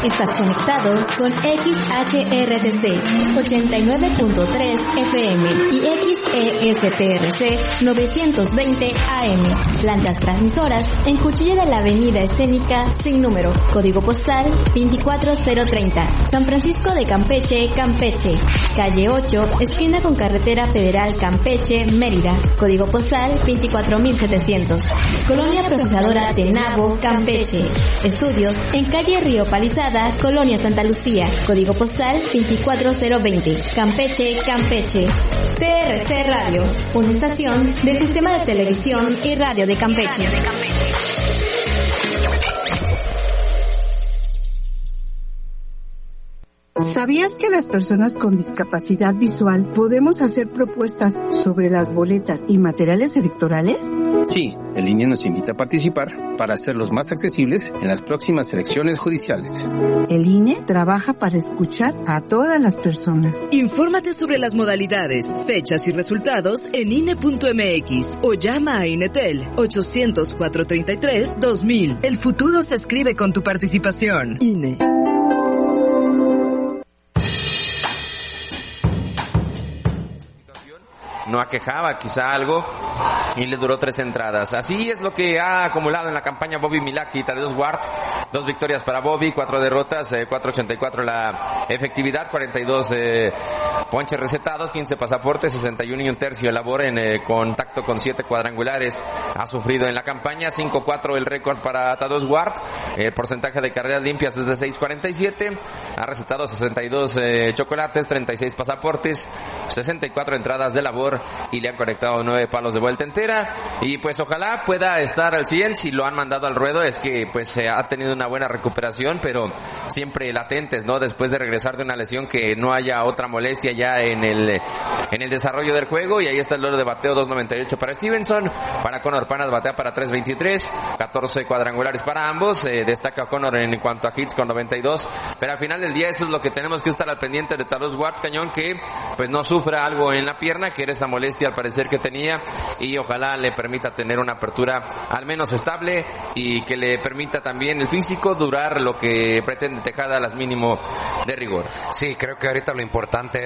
Estás conectado con XHRTC 89.3 FM y XESTRC 920 AM. Plantas transmisoras en Cuchilla de la Avenida Escénica sin número. Código postal 24030. San Francisco de Campeche, Campeche. Calle 8, esquina con Carretera Federal Campeche, Mérida. Código postal 24700. Colonia Procesadora Tenabo, Campeche. Estudios en calle Río Palizada, Colonia Santa Lucía. Código postal 24020. Campeche, Campeche. TRC Radio, una estación del Sistema de Televisión y Radio de Campeche. ¿Sabías que las personas con discapacidad visual podemos hacer propuestas sobre las boletas y materiales electorales? Sí, el INE nos invita a participar para hacerlos más accesibles en las próximas elecciones judiciales. El INE trabaja para escuchar a todas las personas. Infórmate sobre las modalidades, fechas y resultados en INE.mx o llama a INETEL 800-433-2000. El futuro se escribe con tu participación. INE. No aquejaba quizá algo y le duró 3 entradas. Así es lo que ha acumulado en la campaña Bobby Milak y Tadeusz Ward. 2 victorias para Bobby, 4 derrotas, 4.84 la efectividad, 42 ponches recetados, 15 pasaportes, 61 y un tercio de labor en contacto con 7 cuadrangulares. Ha sufrido en la campaña, 5.4 el récord para Tadeusz Ward. El porcentaje de carreras limpias es de 6.47. Ha recetado 62 chocolates, 36 pasaportes, 64 entradas de labor y le han conectado 9 palos de vuelta entera. Y pues ojalá pueda estar al 100. Si lo han mandado al ruedo es que pues ha tenido una buena recuperación, pero siempre latentes, ¿no? Después de regresar de una lesión, que no haya otra molestia ya en el desarrollo del juego. Y ahí está el logro de bateo, 2.98 para Stevenson. Para Connor Panas batea para 3.23, 14 cuadrangulares para ambos. Destaca Connor en cuanto a hits con 92, pero al final del día eso es lo que tenemos que estar al pendiente de Tadeusz Ward, cañón, que pues no sufra algo en la pierna, que era esa molestia al parecer que tenía, y ojalá le permita tener una apertura al menos estable y que le permita también el físico durar lo que pretende Tejada, las mínimo de rigor. Sí, creo que ahorita lo importante